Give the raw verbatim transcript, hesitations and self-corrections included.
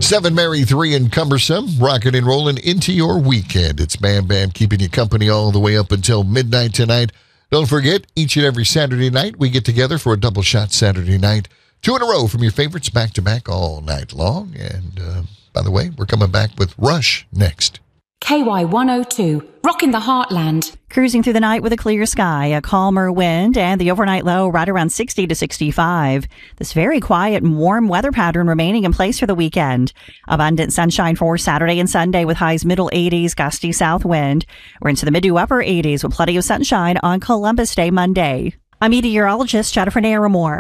Seven Mary, three and cumbersome, rocking and rolling into your weekend. It's Bam Bam keeping you company all the way up until midnight tonight. Don't forget, each and every Saturday night, we get together for a double shot Saturday night. Two in a row from your favorites back to back all night long. And uh, by the way, we're coming back with Rush next. K Y one oh two, rocking the heartland. Cruising through the night with a clear sky, a calmer wind, and the overnight low right around sixty to sixty-five. This very quiet and warm weather pattern remaining in place for the weekend. Abundant sunshine for Saturday and Sunday with highs middle eighties, gusty south wind. We're into the mid to upper eighties with plenty of sunshine on Columbus Day Monday. I'm meteorologist Jennifer Naramore.